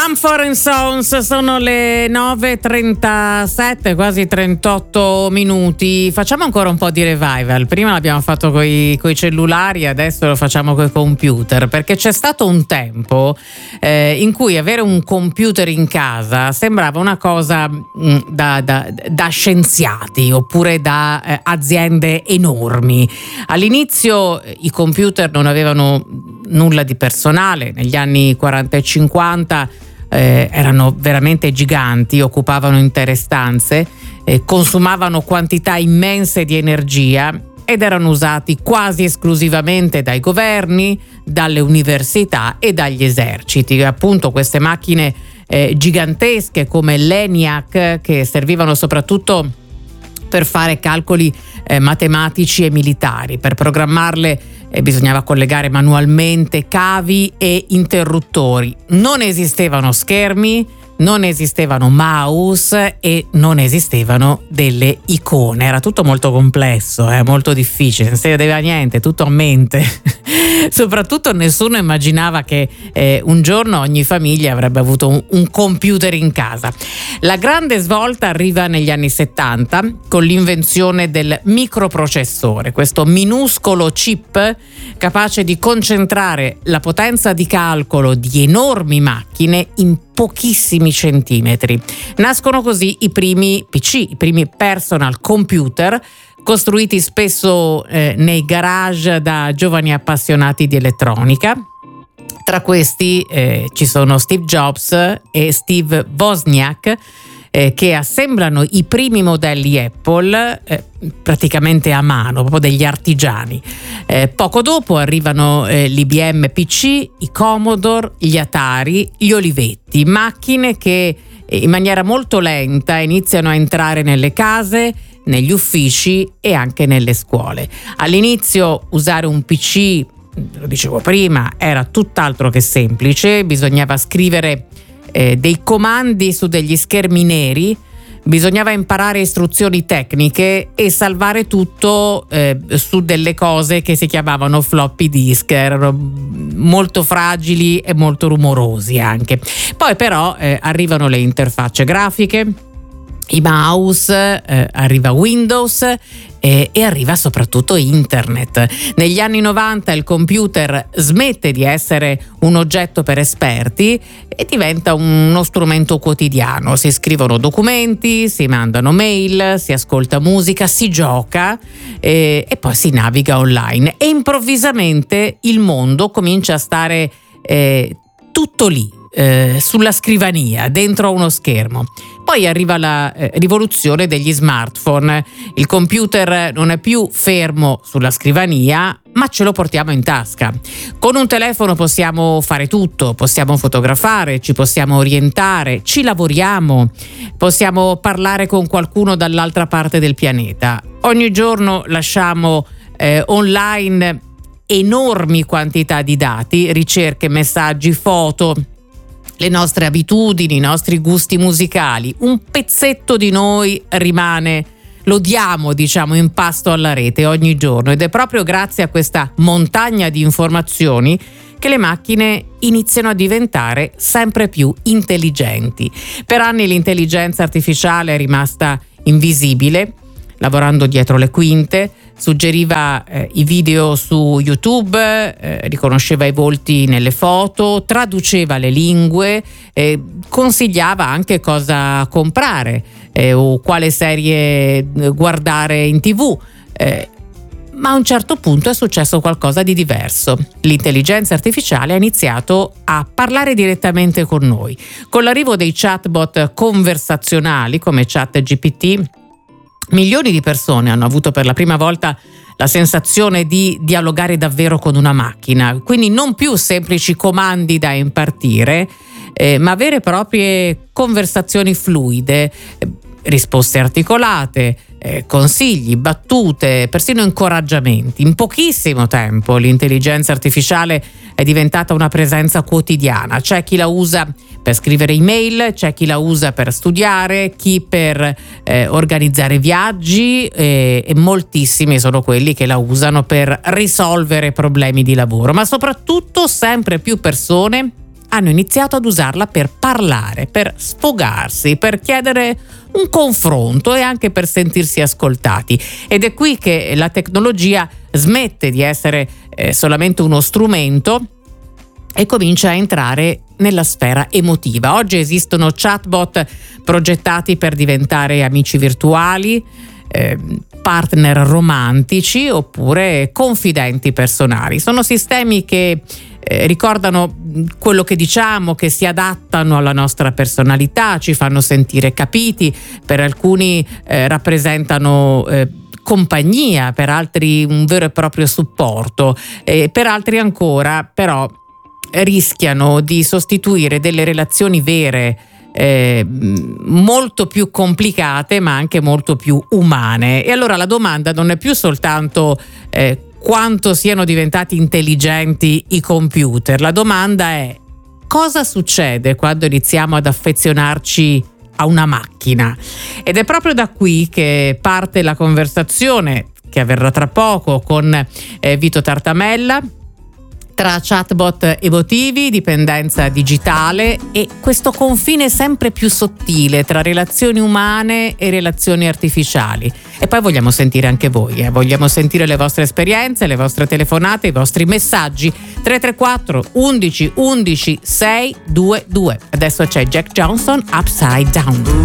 Mumford & Sons, sono le 9:37, quasi 38 minuti. Facciamo ancora un po' di revival. Prima l'abbiamo fatto coi cellulari, adesso lo facciamo coi computer, perché c'è stato un tempo in cui avere un computer in casa sembrava una cosa da scienziati oppure da aziende enormi. All'inizio i computer non avevano nulla di personale, negli anni 40 e 50 erano veramente giganti, occupavano intere stanze, consumavano quantità immense di energia ed erano usati quasi esclusivamente dai governi, dalle università e dagli eserciti. Appunto queste macchine gigantesche come l'ENIAC, che servivano soprattutto per fare calcoli matematici e militari. Per programmarle bisognava collegare manualmente cavi e interruttori. Non esistevano schermi, non esistevano mouse e non esistevano delle icone. Era tutto molto complesso, molto difficile, non si vedeva niente, tutto a mente. Soprattutto nessuno immaginava che un giorno ogni famiglia avrebbe avuto un computer in casa. La grande svolta arriva negli anni 70 con l'invenzione del microprocessore, questo minuscolo chip capace di concentrare la potenza di calcolo di enormi macchine in pochissimi centimetri. Nascono così i primi PC, i primi personal computer, costruiti spesso nei garage da giovani appassionati di elettronica. Tra questi ci sono Steve Jobs e Steve Wozniak, che assemblano i primi modelli Apple praticamente a mano, proprio degli artigiani. Poco dopo arrivano l'IBM PC, i Commodore, gli Atari, gli Olivetti, macchine che in maniera molto lenta iniziano a entrare nelle case, negli uffici e anche nelle scuole. All'inizio usare un PC, lo dicevo prima, era tutt'altro che semplice, bisognava scrivere dei comandi su degli schermi neri, bisognava imparare istruzioni tecniche e salvare tutto su delle cose che si chiamavano floppy disk, erano molto fragili e molto rumorosi anche. Poi però arrivano le interfacce grafiche, i mouse, arriva Windows e arriva soprattutto internet. Negli anni 90 il computer smette di essere un oggetto per esperti e diventa uno strumento quotidiano. Si scrivono documenti, si mandano mail, si ascolta musica, si gioca e poi si naviga online. E improvvisamente il mondo comincia a stare tutto lì, sulla scrivania, dentro a uno schermo. Poi arriva la rivoluzione degli smartphone. Il computer non è più fermo sulla scrivania, ma ce lo portiamo in tasca. Con un telefono possiamo fare tutto, possiamo fotografare, ci possiamo orientare, ci lavoriamo, possiamo parlare con qualcuno dall'altra parte del pianeta. Ogni giorno lasciamo online enormi quantità di dati, ricerche, messaggi, foto, le nostre abitudini, i nostri gusti musicali. Un pezzetto di noi rimane, lo diamo in pasto alla rete ogni giorno, ed è proprio grazie a questa montagna di informazioni che le macchine iniziano a diventare sempre più intelligenti. Per anni l'intelligenza artificiale è rimasta invisibile, lavorando dietro le quinte, suggeriva i video su YouTube, riconosceva i volti nelle foto, traduceva le lingue, consigliava anche cosa comprare o quale serie guardare in TV. Ma a un certo punto è successo qualcosa di diverso. L'intelligenza artificiale ha iniziato a parlare direttamente con noi. Con l'arrivo dei chatbot conversazionali come ChatGPT, milioni di persone hanno avuto per la prima volta la sensazione di dialogare davvero con una macchina, quindi non più semplici comandi da impartire, ma vere e proprie conversazioni fluide, risposte articolate, consigli, battute, persino incoraggiamenti. In pochissimo tempo l'intelligenza artificiale è diventata una presenza quotidiana. C'è chi la usa per scrivere email, c'è chi la usa per studiare, chi per organizzare viaggi e moltissimi sono quelli che la usano per risolvere problemi di lavoro. Ma soprattutto sempre più persone hanno iniziato ad usarla per parlare, per sfogarsi, per chiedere un confronto e anche per sentirsi ascoltati. Ed è qui che la tecnologia smette di essere solamente uno strumento e comincia a entrare nella sfera emotiva. Oggi esistono chatbot progettati per diventare amici virtuali, partner romantici oppure confidenti personali. Sono sistemi che ricordano quello che diciamo, che si adattano alla nostra personalità, ci fanno sentire capiti, per alcuni rappresentano compagnia, per altri un vero e proprio supporto, per altri ancora però rischiano di sostituire delle relazioni vere, molto più complicate ma anche molto più umane. E allora la domanda non è più soltanto quanto siano diventati intelligenti i computer, la domanda è: cosa succede quando iniziamo ad affezionarci a una macchina? Ed è proprio da qui che parte la conversazione che avverrà tra poco con Vito Tartamella, tra chatbot emotivi, dipendenza digitale e questo confine sempre più sottile tra relazioni umane e relazioni artificiali. E poi vogliamo sentire anche voi, vogliamo sentire le vostre esperienze, le vostre telefonate, i vostri messaggi. 334 11 11 622. Adesso c'è Jack Johnson, Upside Down.